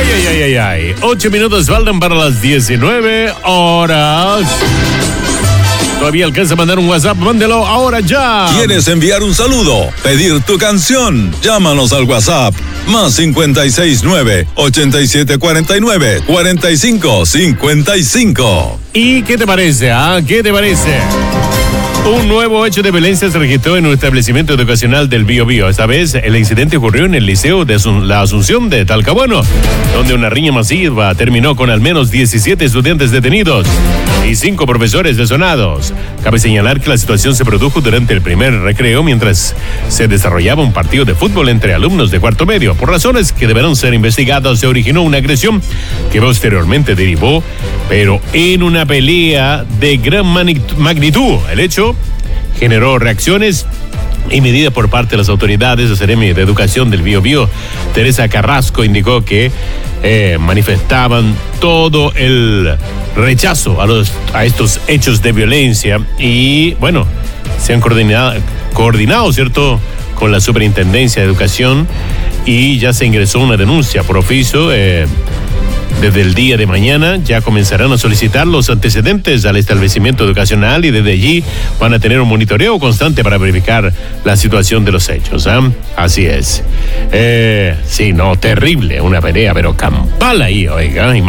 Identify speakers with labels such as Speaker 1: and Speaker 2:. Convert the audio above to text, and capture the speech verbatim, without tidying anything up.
Speaker 1: ay, ay, ay, ay. Ocho minutos faltan para las diecinueve horas. Todavía alcanza a mandar un WhatsApp, mándelo ahora ya.
Speaker 2: ¿Quieres enviar un saludo? ¿Pedir tu canción? Llámanos al WhatsApp. Más cincuenta y seis nueve, ochenta y siete cuarenta y nueve, cuarenta y cinco cincuenta y cinco.
Speaker 1: ¿Y qué te parece? ¿Ah? ¿Qué te parece? Un nuevo hecho de violencia se registró en un establecimiento educacional del Bío Bío. Esta vez el incidente ocurrió en el Liceo de Asun- la Asunción de Talcahuano, donde una riña masiva terminó con al menos diecisiete estudiantes detenidos y cinco profesores lesionados. Cabe señalar que la situación se produjo durante el primer recreo mientras se desarrollaba un partido de fútbol entre alumnos de cuarto medio. Por razones que deberán ser investigadas, se originó una agresión que posteriormente derivó, pero en una pelea de gran magnitud. El hecho generó reacciones y medidas por parte de las autoridades. La Seremi de Educación del Bío Bío, Teresa Carrasco, indicó que eh, manifestaban todo el rechazo a, los, a estos hechos de violencia y, bueno, se han coordinado, coordinado, ¿cierto?, con la Superintendencia de Educación y ya se ingresó una denuncia por oficio. Eh, Desde el día de mañana ya comenzarán a solicitar los antecedentes al establecimiento educacional y desde allí van a tener un monitoreo constante para verificar la situación de los hechos. ¿eh? Así es. Eh, sí, no, terrible, una pelea, pero campal ahí, oiga.